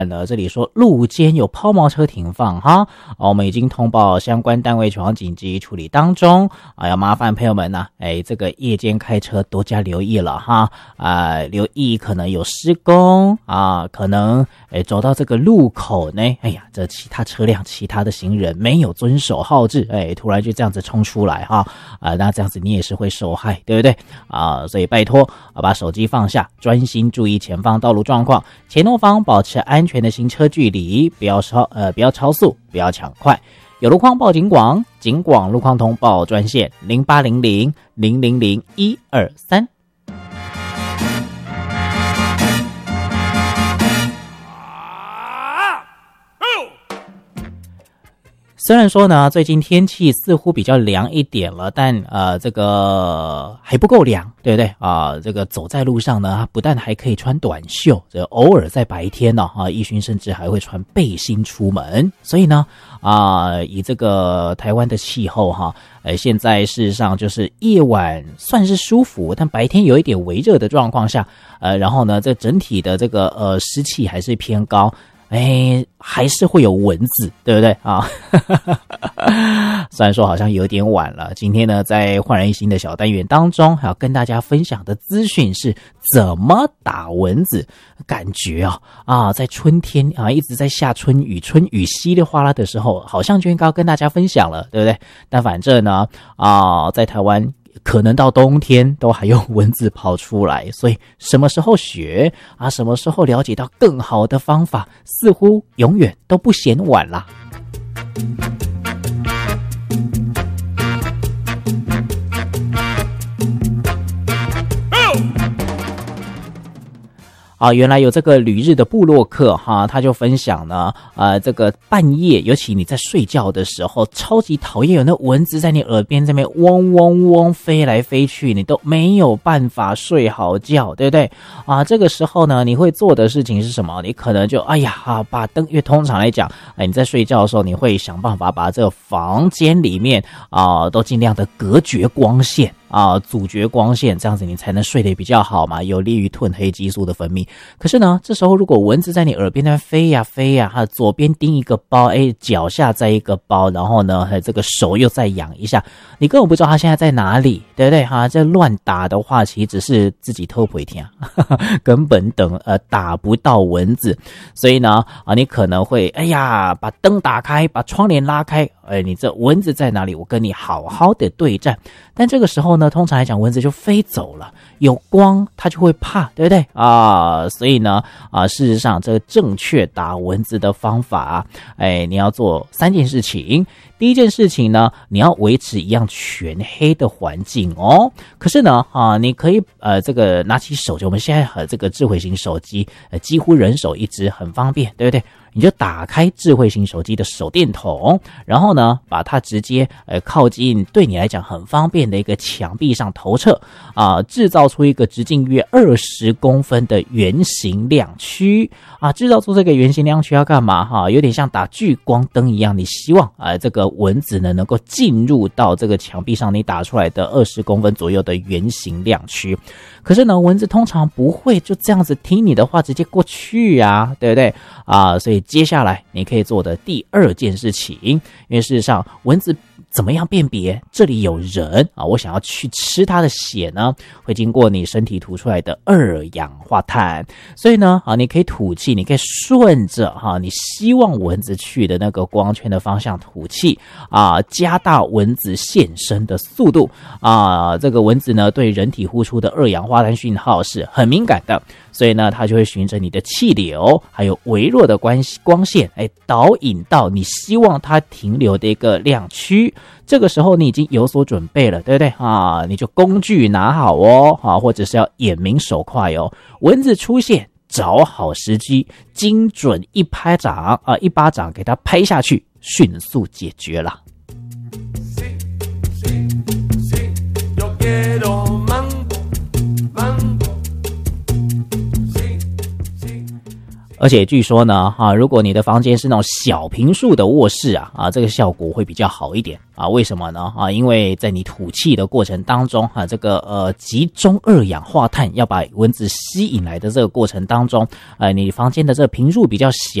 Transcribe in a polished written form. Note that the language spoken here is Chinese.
这里说路肩有抛锚车停放哈，我们已经通报相关单位前往紧急处理当中要麻烦朋友们呢，这个夜间开车多加留意了哈，留意可能有施工可能走到这个路口呢，这其他车辆、其他的行人没有遵守号志，突然就这样子冲出来哈，那这样子你也是会受害，对不对所以拜托把手机放下，专心注意前方道路状况，前后方保持安全的行车距离，不要超速，不要抢快。有路况报警广，警广路况通报专线0800000123。虽然说呢，最近天气似乎比较凉一点了，但这个还不够凉，对不对这个走在路上呢，不但还可以穿短袖，这偶尔在白天呢奕勋甚至还会穿背心出门。所以呢以这个台湾的气候现在事实上就是夜晚算是舒服，但白天有一点微热的状况下，然后呢，这整体的这个湿气还是偏高。还是会有蚊子，对不对虽然说好像有点晚了，今天呢在焕然一新的小单元当中还要跟大家分享的资讯是怎么打蚊子。感觉在春天一直在下春雨，春雨稀里哗啦的时候，好像就应该要跟大家分享了，对不对？但反正呢在台湾可能到冬天都还有蚊子跑出来，所以什么时候学什么时候了解到更好的方法，似乎永远都不嫌晚啦。原来有这个旅日的部落客他就分享呢，这个半夜，尤其你在睡觉的时候，超级讨厌有那蚊子在你耳边这边嗡嗡嗡飞来飞去，你都没有办法睡好觉，对不对这个时候呢，你会做的事情是什么？你可能就把灯，因为通常来讲你在睡觉的时候，你会想办法把这个房间里面都尽量的隔绝光线阻绝光线，这样子你才能睡得比较好嘛，有利于褪黑激素的分泌。可是呢，这时候如果蚊子在你耳边那飞呀飞呀，左边叮一个包，脚下再一个包，然后呢，这个手又再痒一下，你根本不知道它现在在哪里，对不对这乱打的话，其实只是自己偷陪听，根本打不到蚊子。所以呢你可能会把灯打开，把窗帘拉开，你这蚊子在哪里？我跟你好好的对战。但这个时候呢，通常来讲蚊子就飞走了，有光它就会怕，对不对所以呢事实上这个正确打蚊子的方法你要做3件事情。第一件事情呢，你要维持一样全黑的环境可是呢你可以这个拿起手机，我们现在这个智慧型手机几乎人手一只，很方便，对不对？你就打开智慧型手机的手电筒，然后呢把它直接靠近对你来讲很方便的一个墙壁上投射制造出一个直径约20公分的圆形亮区制造出这个圆形亮区要干嘛有点像打聚光灯一样，你希望这个蚊子呢能够进入到这个墙壁上你打出来的20公分左右的圆形亮区。可是呢蚊子通常不会就这样子听你的话直接过去对不对所以接下来你可以做的第2件事情，因为事实上蚊子怎么样辨别这里有人我想要去吃它的血呢？会经过你身体吐出来的2氧化碳，所以呢你可以吐气，你可以顺着你希望蚊子去的那个光圈的方向吐气加大蚊子现身的速度这个蚊子呢对人体呼出的2氧化碳讯号是很敏感的，所以呢它就会循着你的气流还有微弱的光线导引到你希望它停留的一个亮区。这个时候你已经有所准备了，对不对你就工具拿好或者是要眼明手快蚊子出现找好时机，精准一巴掌给它拍下去，迅速解决了。 而且据说呢，如果你的房间是那种小坪数的卧室这个效果会比较好一点为什么呢？因为在你吐气的过程当中这个集中二氧化碳要把蚊子吸引来的这个过程当中，你房间的这个坪数比较小。